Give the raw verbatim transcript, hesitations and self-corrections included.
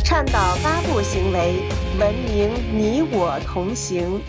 倡导八不行为，文明你我同行。